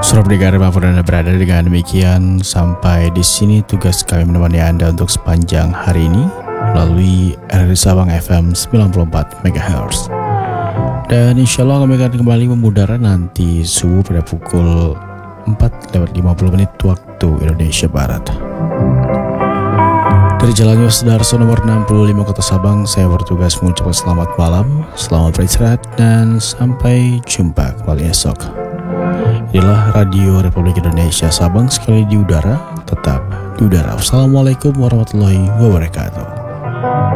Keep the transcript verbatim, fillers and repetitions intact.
Saudara pendengar dimanapun Anda berada, dengan demikian sampai di sini tugas kami menemani Anda untuk sepanjang hari ini melalui R R I Sabang F M sembilan puluh empat megahertz. Dan insya Allah kami akan kembali memudara nanti subuh pada pukul empat lewat lima puluh menit waktu Indonesia Barat. Dari Jalan Yosudarso nomor enam puluh lima Kota Sabang, saya bertugas mengucapkan selamat malam, selamat beristirahat, dan sampai jumpa kembali esok. Inilah Radio Republik Indonesia Sabang, sekali di udara, tetap di udara. Wassalamualaikum warahmatullahi wabarakatuh.